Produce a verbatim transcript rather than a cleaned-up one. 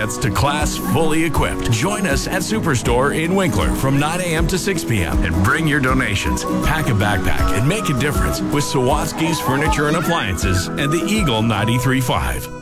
gets to class fully equipped. Join us at Superstore in Winkler from nine a.m. to six p.m. and bring your donations. Pack a backpack and make a difference with Sawatsky's Furniture and Appliances and the Eagle ninety-three point five.